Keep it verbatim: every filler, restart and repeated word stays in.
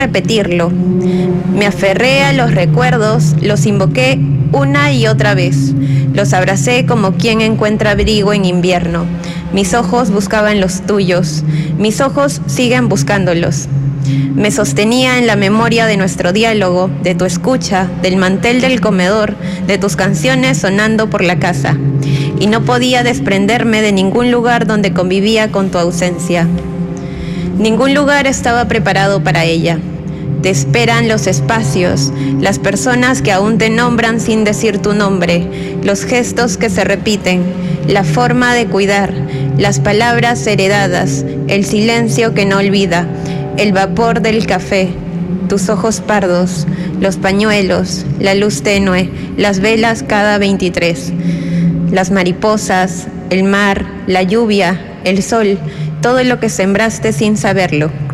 repetirlo. Me aferré a los recuerdos, los invoqué una y otra vez. Los abracé como quien encuentra abrigo en invierno. Mis ojos buscaban los tuyos. Mis ojos siguen buscándolos. Me sostenía en la memoria de nuestro diálogo, de tu escucha, del mantel del comedor, de tus canciones sonando por la casa. Y no podía desprenderme de ningún lugar donde convivía con tu ausencia. Ningún lugar estaba preparado para ella. Te esperan los espacios, las personas que aún te nombran sin decir tu nombre, los gestos que se repiten, la forma de cuidar, las palabras heredadas, el silencio que no olvida, el vapor del café, tus ojos pardos, los pañuelos, la luz tenue, las velas cada veintitrés, las mariposas, el mar, la lluvia, el sol, todo lo que sembraste sin saberlo.